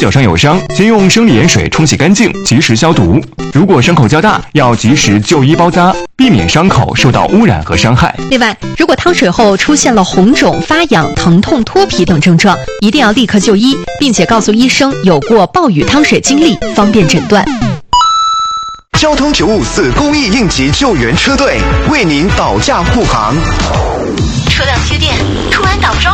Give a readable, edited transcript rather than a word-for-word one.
脚上有伤，先用生理盐水冲洗干净，及时消毒。如果伤口较大，要及时就医包扎，避免伤口受到污染和伤害。 另外，如果汤水后出现了红肿、发痒、疼痛、脱皮等症状，一定要立刻就医，并且告诉医生有过暴雨汤水经历，方便诊断。 交通954公益应急救援车队为您保驾护航。 车辆缺电，突然打不着